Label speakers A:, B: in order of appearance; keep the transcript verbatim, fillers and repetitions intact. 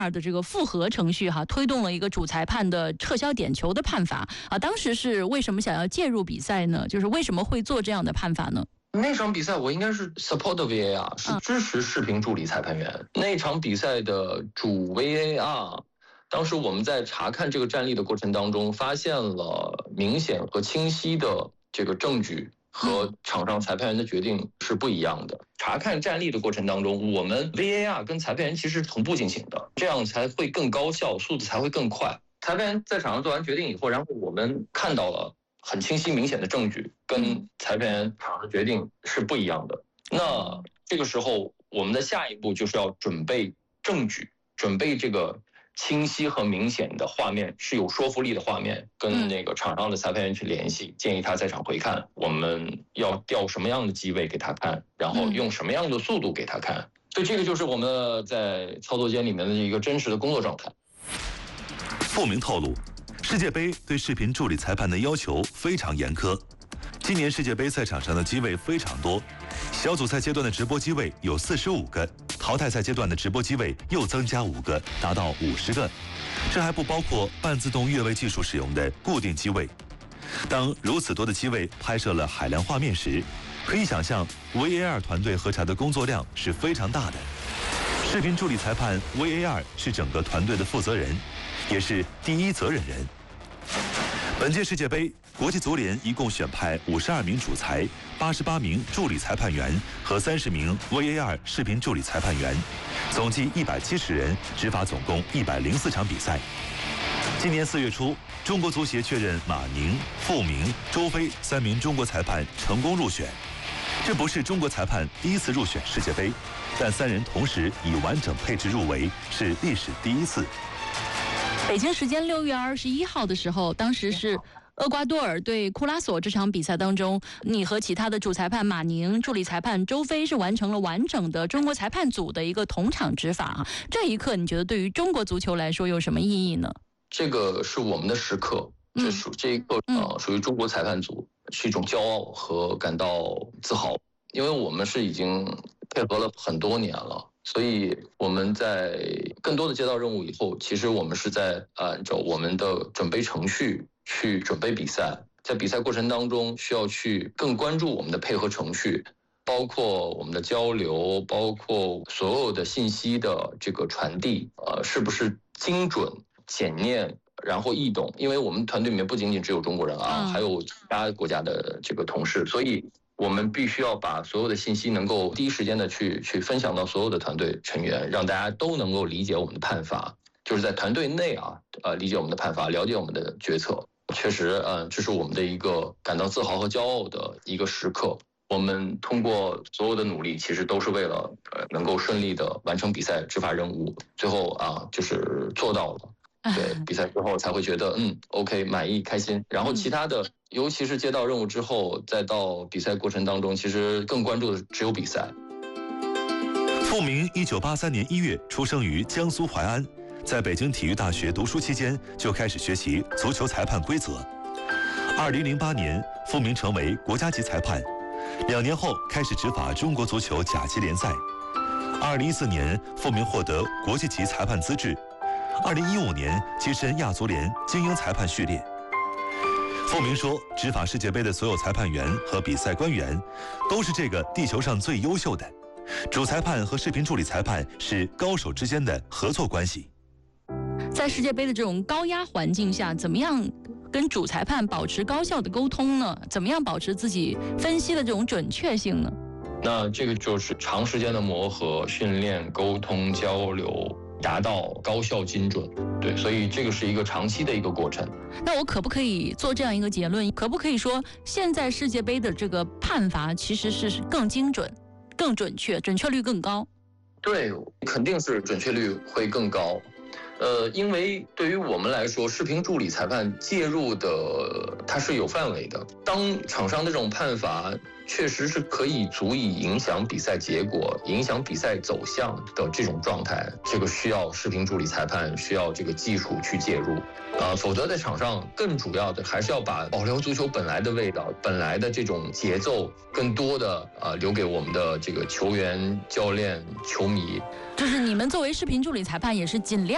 A: 的这个复核程序哈，推动了一个主裁判的撤销点球的判罚啊。当时是为什么想要介入比赛呢？就是为什么会做这样的判罚呢？
B: 那场比赛我应该是 support V A R， 是支持视频助理裁判员。嗯、那场比赛的主 V A R， 当时我们在查看这个战例的过程当中，发现了明显和清晰的这个证据。和场上裁判员的决定是不一样的。查看战例的过程当中，我们 V A R 跟裁判员其实是同步进行的，这样才会更高效，速度才会更快。裁判员在场上做完决定以后，然后我们看到了很清晰明显的证据，跟裁判员场上的决定是不一样的。那这个时候，我们的下一步就是要准备证据，准备这个清晰和明显的画面，是有说服力的画面，跟那个场上的裁判员去联系，建议他在场回看，我们要调什么样的机位给他看，然后用什么样的速度给他看。所以这个就是我们在操作间里面的一个真实的工作状态。
C: 傅明透露，世界杯对视频助理裁判的要求非常严苛。今年世界杯赛场上的机位非常多，小组赛阶段的直播机位有四十五个，淘汰赛阶段的直播机位又增加五个，达到五十个。这还不包括半自动越位技术使用的固定机位。当如此多的机位拍摄了海量画面时，可以想象 V A R 团队核查的工作量是非常大的。视频助理裁判 V A R 是整个团队的负责人，也是第一责任人。本届世界杯，国际足联一共选派五十二名主裁、八十八名助理裁判员和三十名 V A R 视频助理裁判员，总计一百七十人，执法总共一百零四场比赛。今年四月初，中国足协确认马宁、傅明、周飞三名中国裁判成功入选。这不是中国裁判第一次入选世界杯，但三人同时以完整配置入围是历史第一次。
A: 北京时间六月二十一号的时候，当时是厄瓜多尔对库拉索这场比赛当中，你和其他的主裁判马宁、助理裁判周飞是完成了完整的中国裁判组的一个同场执法。这一刻，你觉得对于中国足球来说有什么意义呢？
B: 这个是我们的时刻，这属这一刻呃属于中国裁判组，是一种骄傲和感到自豪，因为我们是已经配合了很多年了。所以我们在更多的接到任务以后，其实我们是在按照我们的准备程序去准备比赛，在比赛过程当中需要去更关注我们的配合程序，包括我们的交流，包括所有的信息的这个传递，呃，是不是精准、简练，然后易懂？因为我们团队里面不仅仅只有中国人啊，还有其他国家的这个同事，所以我们必须要把所有的信息能够第一时间的去去分享到所有的团队成员，让大家都能够理解我们的判罚，就是在团队内啊，呃，理解我们的判罚，了解我们的决策。确实，呃，这是我们的一个感到自豪和骄傲的一个时刻。我们通过所有的努力，其实都是为了呃能够顺利的完成比赛执法任务，最后啊，就是做到了。对，比赛之后才会觉得嗯 OK 满意开心，然后其他的。尤其是接到任务之后，再到比赛过程当中，其实更关注的只有比赛。
C: 傅明一九八三年一月出生于江苏淮安，在北京体育大学读书期间就开始学习足球裁判规则。二零零八年，傅明成为国家级裁判，两年后开始执法中国足球甲级联赛。二零一四年，傅明获得国际级裁判资质。二零一五年，跻身亚足联精英裁判序列。傅明说，执法世界杯的所有裁判员和比赛官员都是这个地球上最优秀的，主裁判和视频助理裁判是高手之间的合作关系。
A: 在世界杯的这种高压环境下，怎么样跟主裁判保持高效的沟通呢？怎么样保持自己分析的这种准确性呢？
B: 那这个就是长时间的磨合、训练、沟通、交流，达到高效精准。对，所以这个是一个长期的一个过程。
A: 那我可不可以做这样一个结论？可不可以说，现在世界杯的这个判罚其实是更精准、更准确，准确率更高？
B: 对，肯定是准确率会更高。呃，因为对于我们来说，视频助理裁判介入的它是有范围的。当场上的这种判罚确实是可以足以影响比赛结果、影响比赛走向的这种状态，这个需要视频助理裁判，需要这个技术去介入。啊，否则在场上更主要的还是要把保留足球本来的味道、本来的这种节奏，更多的啊留给我们的这个球员、教练、球迷。
A: 就是你们作为视频助理裁判，也是尽量